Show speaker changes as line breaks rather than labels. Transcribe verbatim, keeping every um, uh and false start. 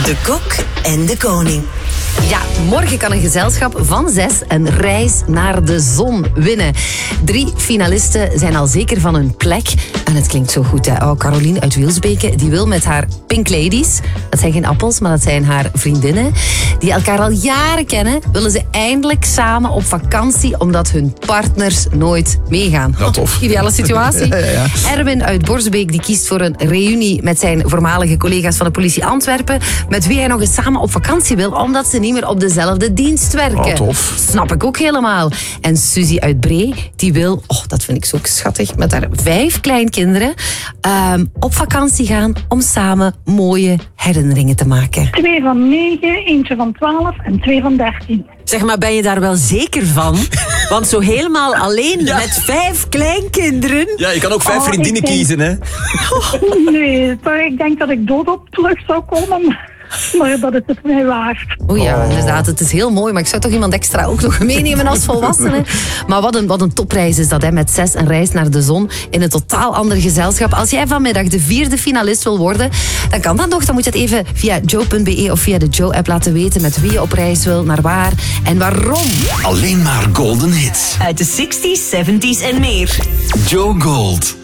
De Kok en de Koning.
Ja, morgen kan een gezelschap van zes een reis naar de zon winnen. Drie finalisten zijn al zeker van hun plek. En het klinkt zo goed, hè. Oh, Caroline uit Wielsbeke, die wil met haar Pink Ladies, dat zijn geen appels, maar dat zijn haar vriendinnen, die elkaar al jaren kennen, willen ze eindelijk samen op vakantie, omdat hun partners nooit meegaan.
Ja, tof.
Ideale situatie.
Ja, ja, ja.
Erwin uit Borsbeek die kiest voor een reunie met zijn voormalige collega's van de politie Antwerpen, met wie hij nog eens samen op vakantie wil, omdat ze niet meer op dezelfde dienst werken.
Oh, tof.
Snap ik ook helemaal. En Suzy uit Bree, die wil, oh, dat vind ik zo schattig, met haar vijf kleinkinderen um, op vakantie gaan om samen mooie herinneringen te maken.
Twee van negen, eentje van twaalf en twee van dertien.
Zeg maar, ben je daar wel zeker van? Want zo helemaal alleen ja. met vijf kleinkinderen...
Ja, je kan ook vijf
Oh,
vriendinnen
ik denk-
kiezen, hè?
Nee, maar ik denk dat ik doodop terug zou komen. Maar dat is het mij waard.
O ja, inderdaad, het is heel mooi, maar ik zou toch iemand extra ook nog meenemen als volwassene. Maar wat een, wat een topreis is dat, hè, met zes een reis naar de zon in een totaal ander gezelschap. Als jij vanmiddag de vierde finalist wil worden, dan kan dat nog. Dan moet je het even via joe punt be of via de Joe-app laten weten met wie je op reis wil, naar waar en waarom.
Alleen maar golden hits.
Uit de zestig's, zeventig's en meer.
Joe Gold.